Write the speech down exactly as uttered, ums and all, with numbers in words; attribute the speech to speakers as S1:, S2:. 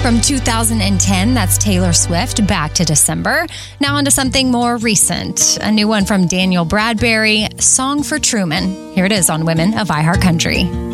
S1: From two thousand ten, that's Taylor Swift, back to December. Now onto something more recent. A new one from Daniel Bradbury, Song for Truman. Here it is on Women of iHeartCountry.